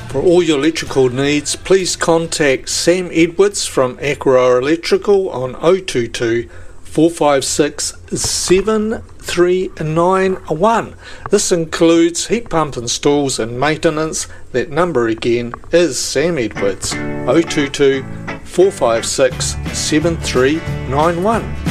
For all your electrical needs, please contact Sam Edwards from Aqua Electrical on 022 456 7391. This includes heat pump installs and maintenance. That number again is Sam Edwards, 022 456 7391.